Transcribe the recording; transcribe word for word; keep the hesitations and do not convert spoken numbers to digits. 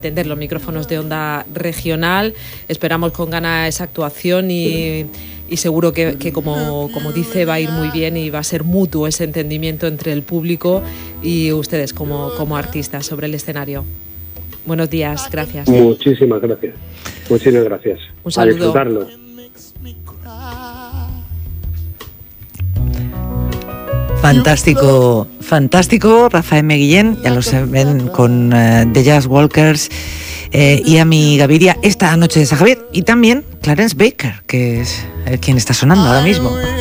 Atender los micrófonos de Onda Regional. Esperamos con ganas esa actuación y, y seguro que, que como, como dice, va a ir muy bien y va a ser mutuo ese entendimiento entre el público y ustedes como, como artistas sobre el escenario. Buenos días, gracias. Muchísimas gracias. Muchísimas gracias. Un saludo. A disfrutarlo. Fantástico, fantástico, Rafael Guillén, ya lo saben, con uh, The Jazz Walkers eh, y Ami Gaviria esta noche de San Javier, y también Clarence Baker, que es eh, quien está sonando ahora mismo.